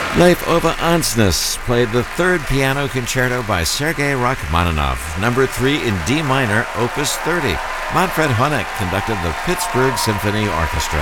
Leif Ove Ansnes played the third piano concerto by Sergei Rachmaninoff, number 3 in D minor, opus 30. Manfred Honeck conducted the Pittsburgh Symphony Orchestra.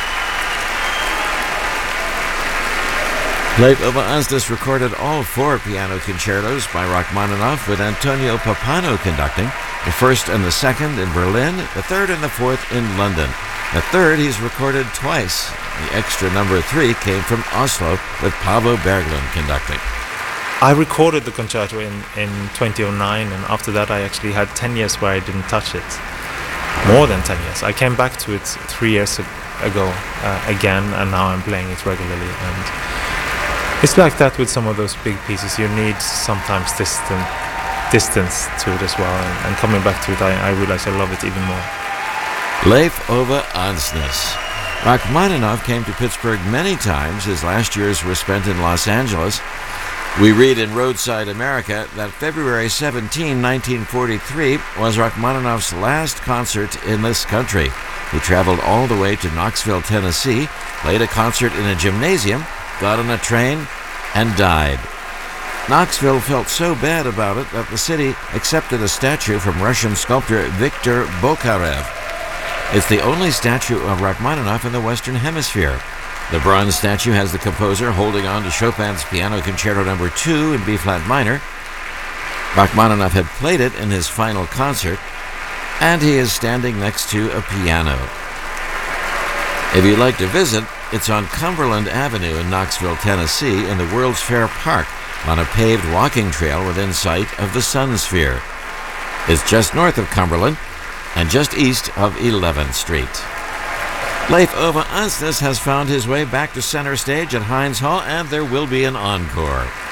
Leif Ove Ansnes recorded all 4 piano concertos by Rachmaninoff, with Antonio Pappano conducting, the first and the second in Berlin, the third and the fourth in London. The third he's recorded twice. The extra number 3 came from Oslo, with Paavo Berglund conducting. I recorded the concerto in 2009, and after that I actually had 10 years where I didn't touch it. More than 10 years. I came back to it 3 years ago again, and now I'm playing it regularly. And it's like that with some of those big pieces. You need sometimes distance to it as well, and coming back to it, I realize I love it even more. Leif Ove Ansnes. Rachmaninoff came to Pittsburgh many times. His last years were spent in Los Angeles. We read in Roadside America that February 17, 1943 was Rachmaninoff's last concert in this country. He traveled all the way to Knoxville, Tennessee, played a concert in a gymnasium, got on a train, and died. Knoxville felt so bad about it that the city accepted a statue from Russian sculptor Viktor Bokharev. It's the only statue of Rachmaninoff in the Western Hemisphere. The bronze statue has the composer holding on to Chopin's Piano Concerto No. 2 in B-flat minor. Rachmaninoff had played it in his final concert, and he is standing next to a piano. If you'd like to visit, it's on Cumberland Avenue in Knoxville, Tennessee, in the World's Fair Park, on a paved walking trail within sight of the Sun Sphere. It's just north of Cumberland and just east of 11th Street. Leif Ove Ansnes has found his way back to center stage at Heinz Hall, and there will be an encore.